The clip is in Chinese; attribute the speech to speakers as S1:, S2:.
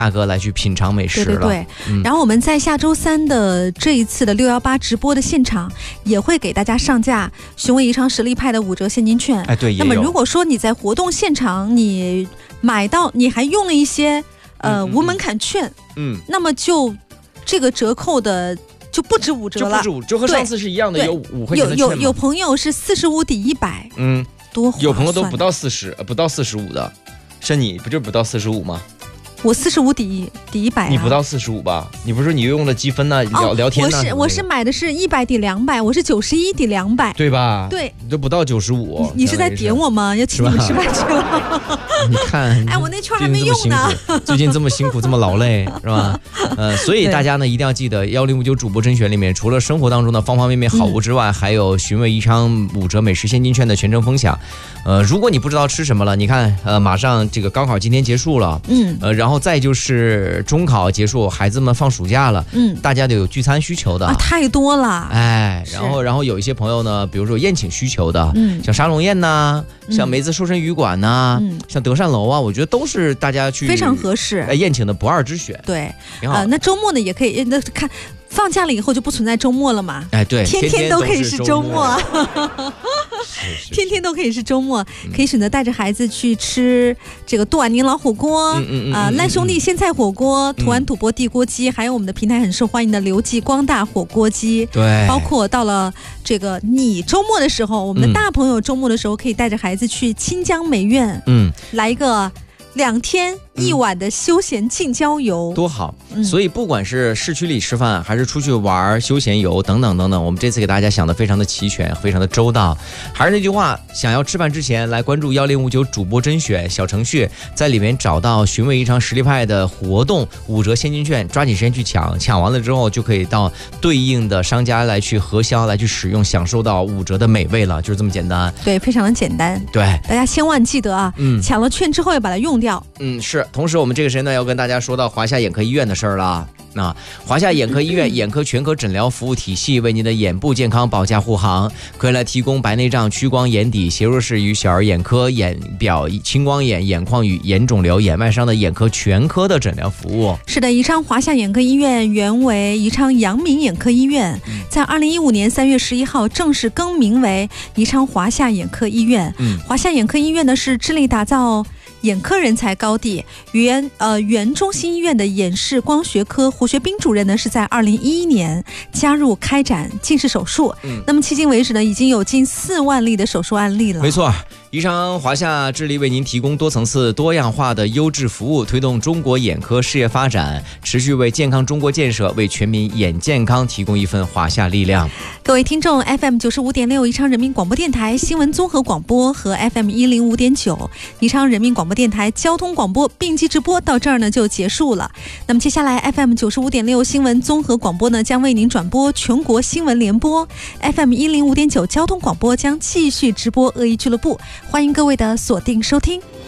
S1: 价格来去品尝美食了。
S2: 对，然后我们在下周3的这一次的618直播的现场，也会给大家上架寻味宜昌实力派的5折现金券。
S1: 哎，对，
S2: 那么如果说你在活动现场你买到，你还用了一些无门槛券，那么就这个折扣的就不止5折了，
S1: 就和上次是一样的，有5块钱的券嘛。
S2: 有朋友是45抵100，多划算。
S1: 有朋友都不到40，不到45的，是你不就不到45吗？
S2: 我45抵100，
S1: 你不到45吧？你不是说你用了积分呢，聊天呢？
S2: 我是买的是100抵200，我是91抵200，
S1: 对吧？
S2: 对，
S1: 你都不到95。
S2: 你是在点我吗？要请你们吃饭去了？
S1: 你看，
S2: 哎，我那券还没用呢。
S1: 最近这么辛苦，这么劳累，是吧？所以大家呢一定要记得1059主播甄选里面，除了生活当中的方方面面好物之外，还有寻味宜昌5折美食现金券的全程分享。如果你不知道吃什么了，你看，马上这个高考今天结束了，然后再就是中考结束，孩子们放暑假了，大家都有聚餐需求的
S2: 太多了，
S1: 哎，然后有一些朋友呢，比如说有宴请需求的，像沙龙宴呐，像梅子瘦身鱼馆呐，像德善楼啊，我觉得都是大家去
S2: 非常合适
S1: 宴请的不二之选。
S2: 对，那周末呢也可以，那看放假了以后就不存在周末了嘛，
S1: 哎，对，
S2: 天天都可以是周末。天天都可以是周末，可以选择带着孩子去吃这个杜婉宁老火锅，烂兄弟鲜菜火锅，图安土钵地锅鸡，还有我们的平台很受欢迎的刘记光大火锅鸡。
S1: 对，
S2: 包括到了这个你周末的时候，我们的大朋友周末的时候可以带着孩子去清江美院，来一个2天1晚的休闲近郊游，
S1: 多好！所以不管是市区里吃饭，还是出去玩、休闲游等等等等，我们这次给大家想的非常的齐全，非常的周到。还是那句话，想要吃饭之前来关注1059主播甄选小程序，在里面找到寻味宜昌实力派的活动5折现金券，抓紧时间去抢，抢完了之后就可以到对应的商家来去核销，来去使用，享受到5折的美味了，就是这么简单。
S2: 对，非常的简单。
S1: 对，
S2: 大家千万记得啊，抢了券之后要把它用掉。
S1: 是。同时我们这个时间呢要跟大家说到华夏眼科医院的事儿了。那华夏眼科医院眼科全科诊疗服务体系为您的眼部健康保驾护航，可以来提供白内障、屈光、眼底、斜弱视与小儿眼科、眼表、青光眼、眼眶与眼肿瘤、眼外伤的眼科全科的诊疗服务。
S2: 是的，宜昌华夏眼科医院原为宜昌阳明眼科医院，在2015年3月11号正式更名为宜昌华夏眼科医院。华夏眼科医院呢是致力打造眼科人才高地。原中心医院的眼视光学科胡学斌主任呢是在2011年加入开展近视手术，那么迄今为止呢已经有近4万例的手术案例了。
S1: 没错，宜昌华夏致力为您提供多层次多样化的优质服务，推动中国眼科事业发展，持续为健康中国建设、为全民眼健康提供一份华夏力量。
S2: 各位听众 FM 95.6宜昌人民广播电台新闻综合广播和 FM 105.9宜昌人民广播电台交通广播并机直播到这儿呢就结束了。那么接下来 FM 95.6新闻综合广播呢将为您转播全国新闻联播， FM 105.9交通广播将继续直播恶意俱乐部，欢迎各位的锁定收听。